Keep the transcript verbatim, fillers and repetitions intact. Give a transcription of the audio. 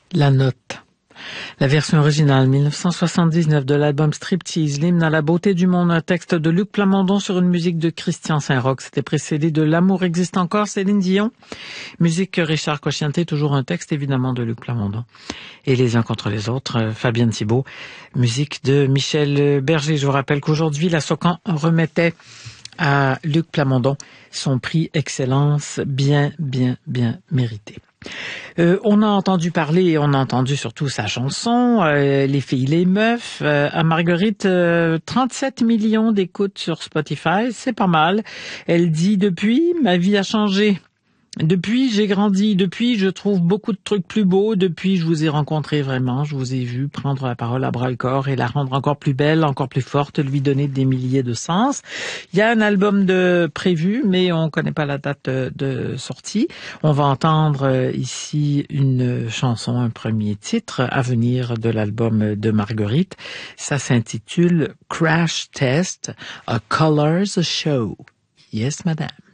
La note. La version originale mille neuf cent soixante-dix-neuf de l'album Striptease, l'hymne à la beauté du monde, un texte de Luc Plamondon sur une musique de Christian Saint-Roch. C'était précédé de L'amour existe encore, Céline Dion. Musique Richard Cocciante, toujours un texte évidemment de Luc Plamondon. Et les uns contre les autres, Fabienne Thibault. Musique de Michel Berger. Je vous rappelle qu'aujourd'hui, la Socan remettait à Luc Plamondon son prix Excellence bien, bien, bien mérité. Euh, on a entendu parler et on a entendu surtout sa chanson, euh, Les filles, les meufs, euh, à Marguerite, euh, trente-sept millions d'écoutes sur Spotify, c'est pas mal. Elle dit, depuis, ma vie a changé. Depuis, j'ai grandi. Depuis, je trouve beaucoup de trucs plus beaux. Depuis, je vous ai rencontré vraiment. Je vous ai vu prendre la parole à bras-le-corps et la rendre encore plus belle, encore plus forte, lui donner des milliers de sens. Il y a un album de prévu, mais on connaît pas la date de sortie. On va entendre ici une chanson, un premier titre à venir de l'album de Marguerite. Ça s'intitule Crash Test, A Colors Show. Yes, madame.